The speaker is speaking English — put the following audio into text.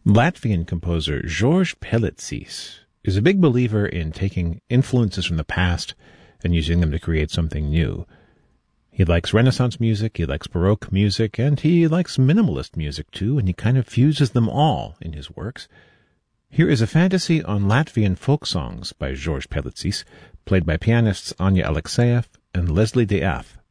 Latvian composer George Pelicis is a big believer in taking influences from the past and using them to create something new. He likes Renaissance music, he likes Baroque music, and he likes minimalist music too, and he kind of fuses them all in his works. Here is a fantasy on Latvian folk songs by George Pelicis, played by pianists Anya Alexeyev and Leslie de Ath.